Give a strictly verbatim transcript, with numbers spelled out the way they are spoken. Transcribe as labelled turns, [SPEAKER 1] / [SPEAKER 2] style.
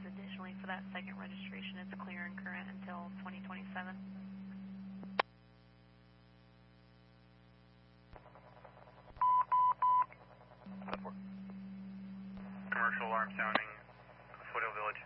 [SPEAKER 1] additionally, for that second registration, it's clear and current until twenty twenty-seven.
[SPEAKER 2] Commercial alarm sounding, Foothill Village.